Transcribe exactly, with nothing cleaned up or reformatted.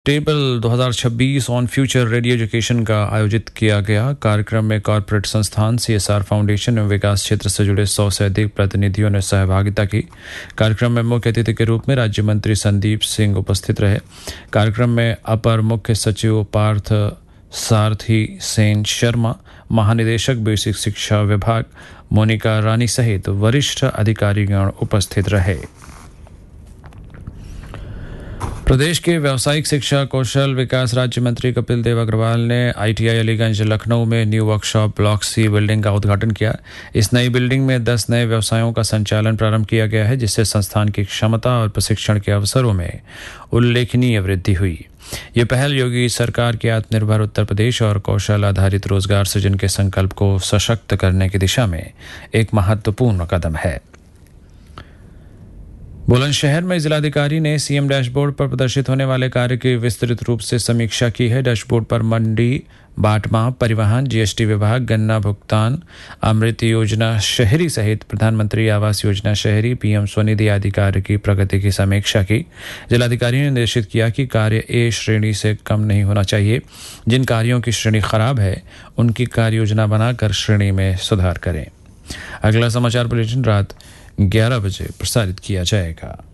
Table दो हज़ार छब्बीस ऑन फ्यूचर रेडियो एजुकेशन का आयोजित किया गया। कार्यक्रम में कॉरपोरेट संस्थान, सीएसआर फाउंडेशन एवं विकास क्षेत्र से जुड़े सौ से अधिक प्रतिनिधियों ने सहभागिता की। कार्यक्रम में मुख्य अतिथि के रूप में राज्य मंत्री संदीप सिंह उपस्थित रहे। कार्यक्रम में अपर मुख्य सचिव पार्थ सारथी सेन शर्मा, महानिदेशक बेसिक शिक्षा विभाग मोनिका रानी सहित वरिष्ठ अधिकारीगण उपस्थित रहे। प्रदेश के व्यावसायिक शिक्षा कौशल विकास राज्य मंत्री कपिल देव अग्रवाल ने आईटीआई अलीगंज लखनऊ में new workshop block C building का उद्घाटन किया। इस नई बिल्डिंग में दस नए व्यवसायों का संचालन प्रारंभ किया गया है, जिससे संस्थान की क्षमता और प्रशिक्षण के अवसरों में उल्लेखनीय वृद्धि हुई। ये पहल योगी सरकार के आत्मनिर्भर उत्तर प्रदेश और कौशल आधारित रोजगार सृजन के संकल्प को सशक्त करने की दिशा में एक महत्वपूर्ण कदम है। बुलंदशहर में जिलाधिकारी ने सीएम डैशबोर्ड पर प्रदर्शित होने वाले कार्य की विस्तृत रूप से समीक्षा की है। डैशबोर्ड पर मंडी, बाटमा, परिवहन, जीएसटी विभाग, गन्ना भुगतान, अमृत योजना शहरी सहित प्रधानमंत्री आवास योजना शहरी, पीएम स्वनिधि आदि कार्य की प्रगति की समीक्षा की। जिलाधिकारी ने निर्देशित किया कि कार्य ए श्रेणी से कम नहीं होना चाहिए। जिन कार्यों की श्रेणी खराब है उनकी कार्य योजना बनाकर श्रेणी में सुधार करें। अगला समाचार बुलेटिन रात ग्यारह बजे प्रसारित किया जाएगा।